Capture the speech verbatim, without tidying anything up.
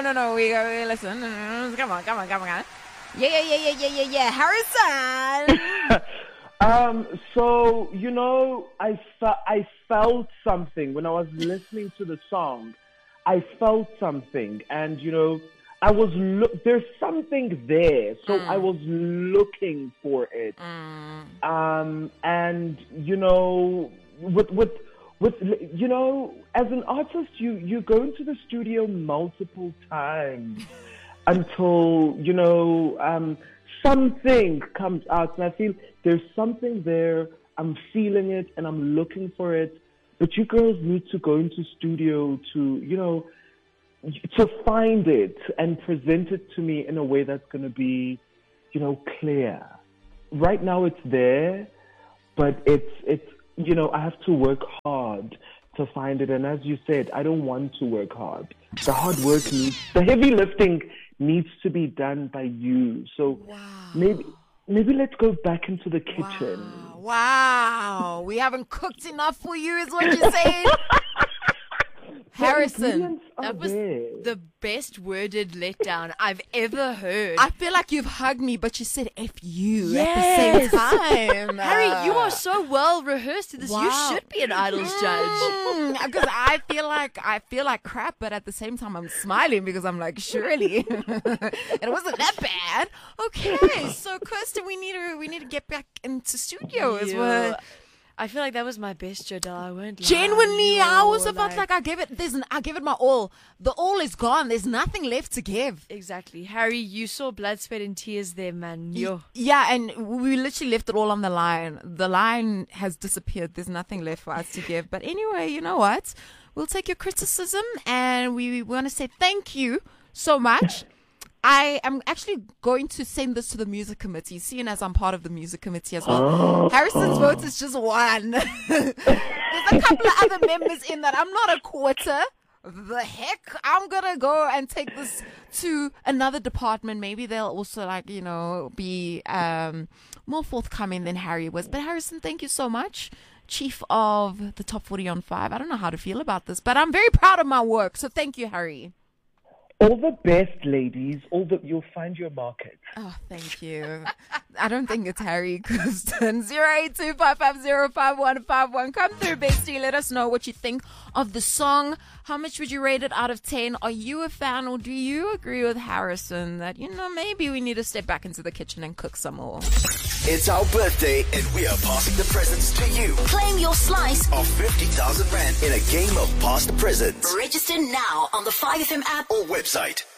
no, no, no. We, we listen. Come on, come on, come on. Yeah, yeah, yeah, yeah, yeah, yeah, yeah. Harrison. um. So you know, I fe- I felt something when I was listening to the song. I felt something, and you know, I was look. There's something there, so mm. I was looking for it. Mm. Um. And you know, with with. With, you know, as an artist, you, you go into the studio multiple times until, you know, um, something comes out. And I feel there's something there. I'm feeling it and I'm looking for it. But you girls need to go into studio to, you know, to find it and present it to me in a way that's going to be, you know, clear. Right now it's there, but it's, it's, you know, I have to work hard to find it. And as you said, I don't want to work hard. The hard work needs, the heavy lifting needs to be done by you. So wow. maybe maybe let's go back into the kitchen. Wow. wow. We haven't cooked enough for you is what you're saying? Harrison, that was there. The best worded letdown I've ever heard. I feel like you've hugged me, but you said F you yes. at the same time. Harry, you are so well rehearsed to this. Wow. You should be an Idols judge. Because I feel like I feel like crap, but at the same time I'm smiling because I'm like, surely it wasn't that bad. Okay, so Kirsten, we need to we need to get back into studio as well. I feel like that was my best, Jodelle. I won't lie. Genuinely, I also felt like, like I gave it. There's, I gave it my all. The all is gone. There's nothing left to give. Exactly, Harry. You saw blood, sweat, and tears there, man. Yo. Yeah, and we literally left it all on the line. The line has disappeared. There's nothing left for us to give. But anyway, you know what? We'll take your criticism, and we want to say thank you so much. I am actually going to send this to the music committee, seeing as I'm part of the music committee as well. Oh. Harrison's vote is just one. There's a couple of other members in that. I'm not a quarter. The heck? I'm going to go and take this to another department. Maybe they'll also, like, you know, be um, more forthcoming than Harry was. But Harrison, thank you so much. Chief of the Top forty on five. I don't know how to feel about this, but I'm very proud of my work. So thank you, Harry. All the best, ladies. All the you'll find your market. Oh, thank you. I don't think it's Harry Kirsten. zero eight two five five zero five one five one. Come through, bestie. Let us know what you think of the song. How much would you rate it out of ten? Are you a fan, or do you agree with Harrison that, you know, maybe we need to step back into the kitchen and cook some more? It's our birthday, and we are passing the presents to you. Claim your slice of fifty thousand rand in a game of Pass the Presents. Register now on the five F M app or website.